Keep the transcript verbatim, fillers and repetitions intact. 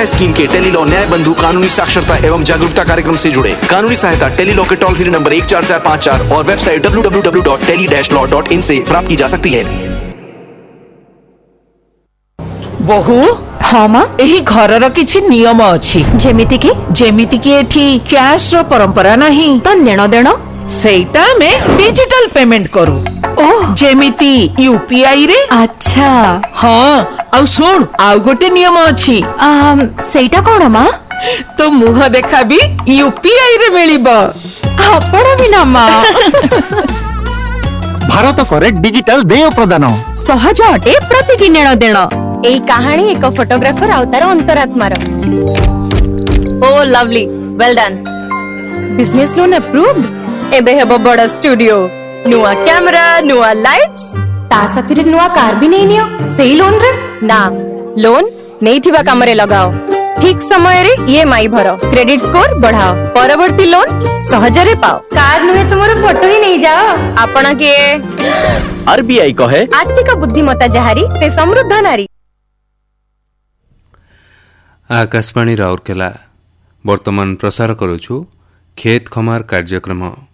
न्याय स्कीम के tele law न्याय बंधु कानूनी साक्षरता एवं जागरूकता कार्यक्रम से जुड़े। कानूनी सहायता टेली लॉ के टोल फ्री नंबर एक चार चार पाँच चार और website W W W dot tele dash law dot in से प्राप्त की जा सकती है। बहु हाँ माँ एही घरर किछि नियम अछि जेमिति कि जेमिति कि एठी कैश रो परंपरा नहीं तो लेन देन सेटा में डिजिटल पेमेंट करू। ओह जेमिति यूपीआई रे। अच्छा हाँ आउ सुन आउ गोटे नियम अछि सेटा कोन माँ तो मुह देखा भी यूपीआई रे मिलिबो। आपण भी ना माँ भारत करे डिजिटल देय प्रदान सहज अटे प्रतिटी लेन देन। एई कहानी एक फोटोग्राफर अवतार अंतरात्मार। Oh lovely well done. Business loan approved. एबे हेबो बड़ा स्टूडियो नुआ कैमरा नुआ लाइट्स ता साथी नुआ कार भी नहीं नियो सेही लोन रे ना लोन नहीं थिबा काम रे लगाओ ठीक समय रे ईएमआई भरो क्रेडिट स्कोर बढ़ाओ परवर्ती लोन सहजरे पाओ। कार नुहे तुमरो फोटो ही नहीं जाओ आपण के आरबीआई कहे आर्थिक बुद्धिमत्ता जहारी से समृद्ध नारी। आकाशवाणी राउरकेला वर्तमान प्रसार करूछु खेत खमार कार्यक्रम।